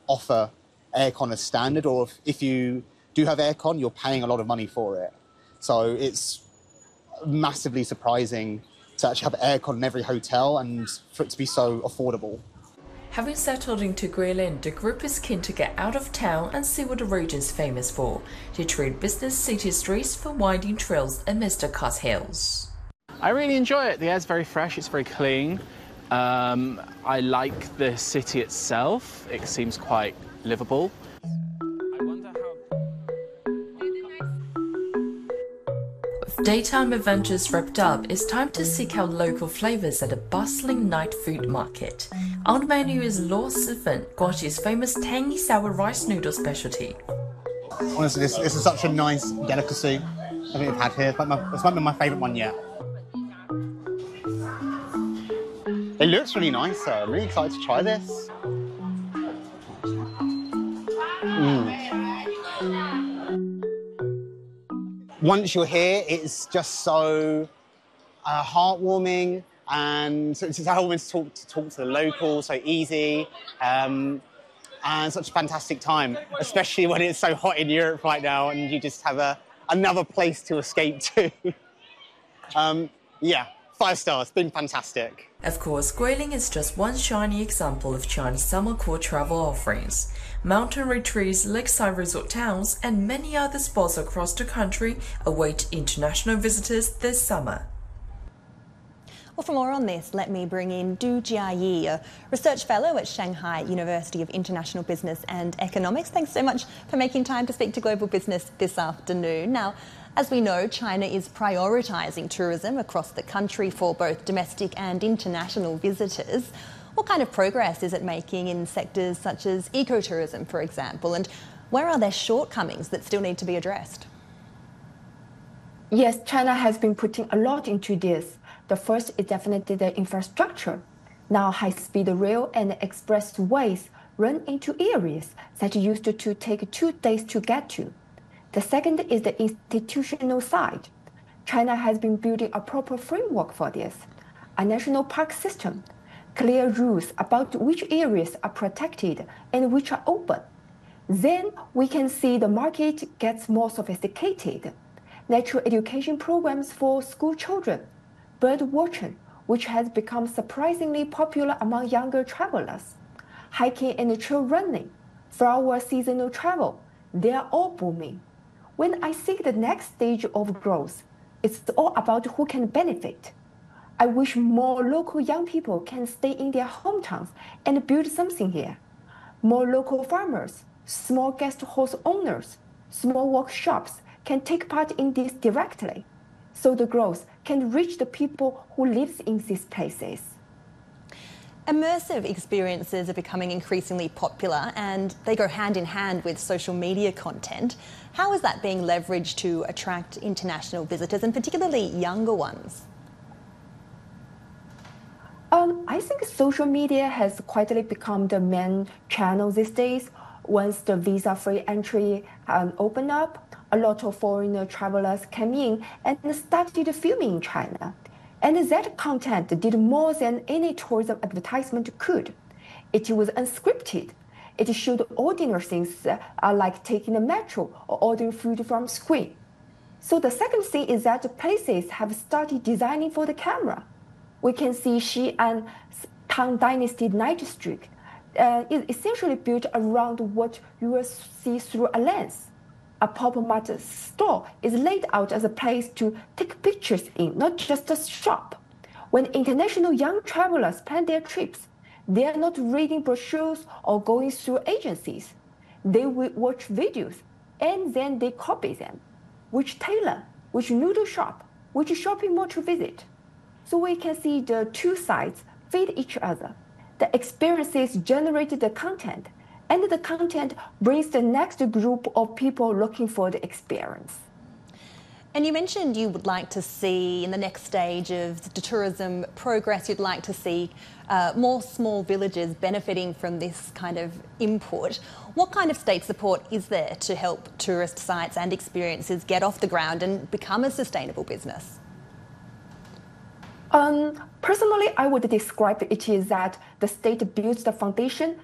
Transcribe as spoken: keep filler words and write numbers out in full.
offer aircon as standard, or if, if you do have aircon, you're paying a lot of money for it. So it's massively surprising to actually have aircon in every hotel and for it to be so affordable. Having settled into Guilin, the group is keen to get out of town and see what the region is famous for, to trade business city streets for winding trails amidst the Kars Hills. I really enjoy it. The air's very fresh, it's very clean. Um, I like the city itself. It seems quite livable. I wonder how... With daytime adventures wrapped up, it's time to seek out local flavours at a bustling night food market. On the menu is Lo Si Fen, Guangxi's famous tangy sour rice noodle specialty. Honestly, this, this is such a nice delicacy I think we've had here. It's might, my, it's might be my favourite one yet. It looks really nice, though. I'm really excited to try this. Mm. Once you're here, it's just so uh, heartwarming, and so it's just heartwarming to talk to, talk to the locals, so easy, um, and such a fantastic time, especially when it's so hot in Europe right now and you just have a, another place to escape to. um, yeah, five stars, been fantastic. Of course, Guilin is just one shiny example of China's summer cool travel offerings. Mountain retreats, lakeside resort towns, and many other spots across the country await international visitors this summer. Well, for more on this, let me bring in Du Jiayi, a research fellow at Shanghai University of International Business and Economics. Thanks so much for making time to speak to Global Business this afternoon. Now, as we know, China is prioritising tourism across the country for both domestic and international visitors. What kind of progress is it making in sectors such as ecotourism, for example, and where are there shortcomings that still need to be addressed? Yes, China has been putting a lot into this. The first is definitely the infrastructure. Now high-speed rail and expressways run into areas that used to take two days to get to. The second is the institutional side. China has been building a proper framework for this, a national park system, clear rules about which areas are protected and which are open. Then we can see the market gets more sophisticated. Natural education programs for school children, bird watching, which has become surprisingly popular among younger travelers, hiking and trail running, flower seasonal travel, they are all booming. When I see the next stage of growth, it's all about who can benefit. I wish more local young people can stay in their hometowns and build something here. More local farmers, small guest house owners, small workshops can take part in this directly, so the growth can reach the people who live in these places. Immersive experiences are becoming increasingly popular and they go hand in hand with social media content. How is that being leveraged to attract international visitors and particularly younger ones? Um, I think social media has quietly become the main channel these days. Once the visa-free entry um, opened up, a lot of foreign travelers came in and started filming in China. And that content did more than any tourism advertisement could. It was unscripted. It showed ordinary things uh, like taking the metro or ordering food from screen. So the second thing is that places have started designing for the camera. We can see Xi'an Tang Dynasty night streak uh, is essentially built around what you will see through a lens. A pop-up store is laid out as a place to take pictures in, not just a shop. When international young travelers plan their trips, they are not reading brochures or going through agencies. They will watch videos and then they copy them. Which tailor, which noodle shop, which shopping mall to visit. So we can see the two sides feed each other. The experiences generate the content, and the content brings the next group of people looking for the experience. And you mentioned you would like to see, in the next stage of the tourism progress, you'd like to see uh, more small villages benefiting from this kind of input. What kind of state support is there to help tourist sites and experiences get off the ground and become a sustainable business? Um, personally, I would describe it as that the state builds the foundation